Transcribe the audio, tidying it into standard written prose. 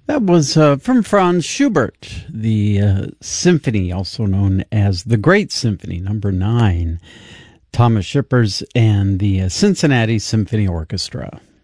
That was from Franz Schubert, the symphony, also known as the Great Symphony, number 9, Thomas Shippers and the Cincinnati Symphony Orchestra.